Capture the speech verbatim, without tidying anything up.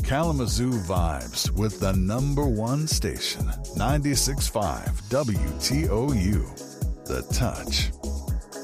Kalamazoo vibes with the number one station, ninety-six point five W T O U. The Touch.